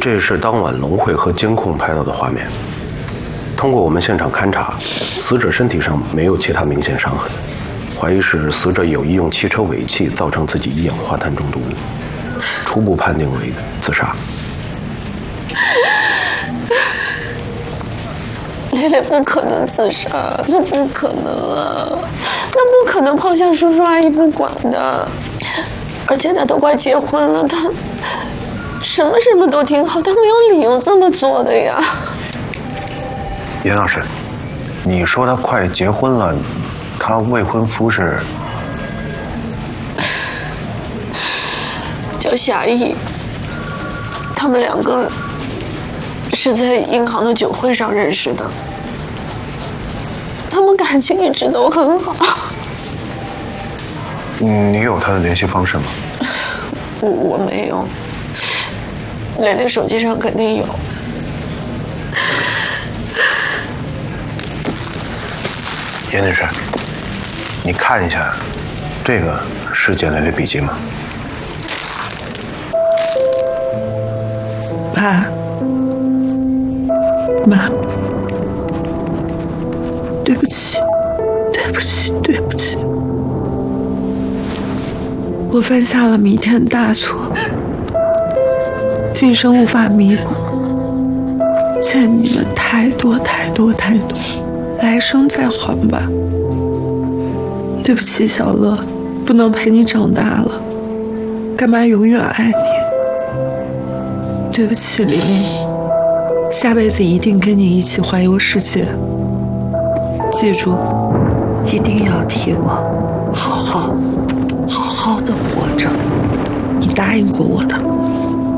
这是当晚龙会和监控拍到的画面。通过我们现场勘查，死者身体上没有其他明显伤痕，怀疑是死者有意用汽车尾气造成自己一氧化碳中毒，初步判定为自杀。 蕾蕾不可能自杀，那不可能啊，那不可能抛下叔叔阿姨不管的，而且他都快结婚了，他什么都挺好，他没有理由这么做的呀。 严老师，你说他快结婚了，他未婚夫是？ 叫夏意，他们两个是在银行的酒会上认识的，他们感情一直都很好。 你有他的联系方式吗？ 我没有，蕾蕾手机上肯定有。 严女士，你看一下，这个是简蕾蕾笔记吗？ 爸妈，对不起，我犯下了弥天大错，今生无法弥补，欠你们太多，来生再还吧。对不起，小乐，不能陪你长大了，干妈永远爱你。对不起，黎明，下辈子一定跟你一起环游世界。记住，一定要替我好好的活着，你答应过我的。